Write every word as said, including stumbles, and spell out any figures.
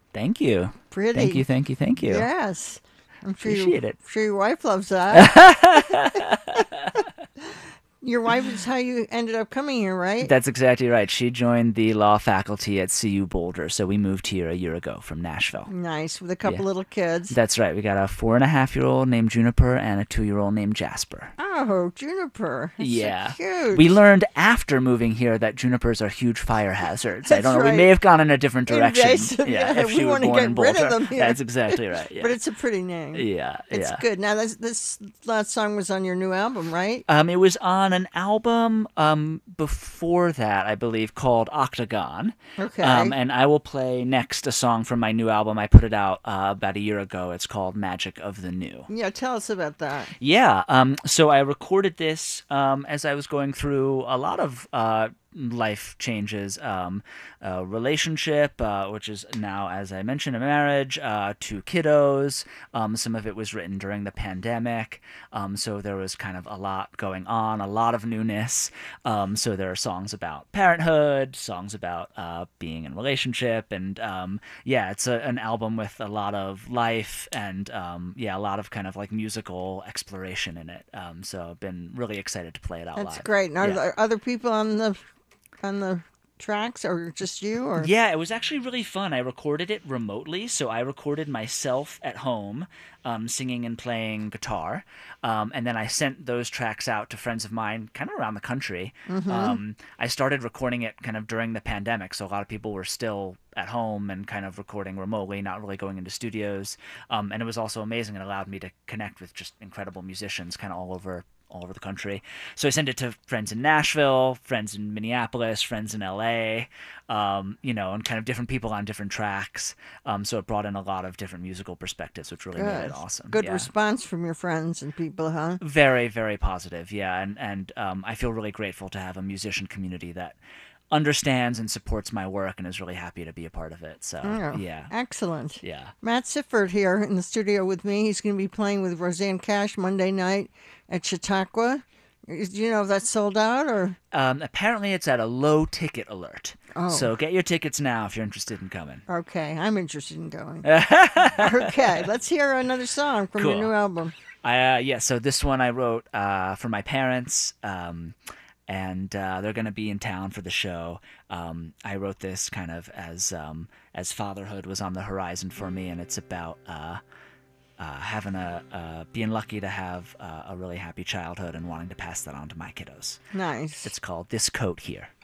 Thank you. Thank you, Pretty. thank you, thank you. Yes. I'm sure you, Appreciate it. sure your wife loves that. Your wife is how you ended up coming here, right? That's exactly right. She joined the law faculty at C U Boulder, so we moved here a year ago from Nashville. Nice, with a Yeah. couple little kids. That's right. We got a four and a half year old named Juniper and a two year old named Jasper. Oh, Juniper. That's so Yeah. We cute. learned after moving here that junipers are huge fire hazards. I That's don't know. We may right. have gone in a different direction. Invasive. Yeah, Yeah, if we she was want to born get in rid of Boulder. them here. That's exactly right. But Yeah. it's a pretty name. Yeah. It's Yeah. good. Now, this, this last song was on your new album, right? Um, it was on an album um, before that, I believe, called Octagon. Um, Okay. and I will play next a song from my new album. I put it out uh, about a year ago. It's called Magic of the New. Yeah, tell us about that. Yeah. Um, so I recorded this um, as I was going through a lot of uh, life changes, um, uh, relationship, uh, which is now, as I mentioned, a marriage, uh, two kiddos. Um, some of it was written during the pandemic. Um, so there was kind of a lot going on, a lot of newness. Um, so there are songs about parenthood, songs about uh, being in relationship. And um, yeah, it's a, an album with a lot of life and um, yeah, a lot of kind of like musical exploration in it. Um, so I've been really excited to play it out That's live. great. Now, are Yeah. there other people on the on the tracks, or just you? Or Yeah, it was actually really fun. I recorded it remotely, so I recorded myself at home, um, singing and playing guitar, um, and then I sent those tracks out to friends of mine, kind of around the country. mm-hmm. Um, I started recording it kind of during the pandemic, so a lot of people were still at home and kind of recording remotely, not really going into studios. Um, and it was also amazing. It allowed me to connect with just incredible musicians, kind of all over all over the country. So I sent it to friends in Nashville, friends in Minneapolis, friends in L A, um, you know, and kind of different people on different tracks. Um, so it brought in a lot of different musical perspectives, which really made Good. it awesome. Good Yeah. response from your friends and people, huh? Very, very positive. Yeah. And, and um, I feel really grateful to have a musician community that understands and supports my work and is really happy to be a part of it. So, Oh, yeah. excellent. Yeah. Matt Sifford here in the studio with me. He's going to be playing with Roseanne Cash Monday night at Chautauqua. Is- Do you know if that's sold out or? Um, apparently, it's at a low ticket alert. Oh, So get your tickets now if you're interested in coming. okay. I'm interested in going. Okay, let's hear another song from your Cool. new album. I, uh, yeah, so this one I wrote uh, for my parents, um, and uh, they're going to be in town for the show. Um, I wrote this kind of as um, as fatherhood was on the horizon for me, and it's about uh, uh, having a uh, being lucky to have uh, a really happy childhood and wanting to pass that on to my kiddos. Nice. It's called This Coat Here.